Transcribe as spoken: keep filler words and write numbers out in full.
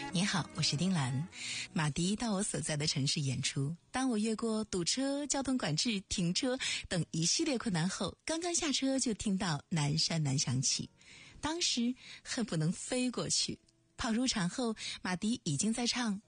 你好，我是丁兰。马迪到我所在的城市演出，当我越过堵车、交通管制、停车等一系列困难后，刚刚下车就听到《南山南》响起，当时恨不能飞过去。跑入场后，马迪已经在唱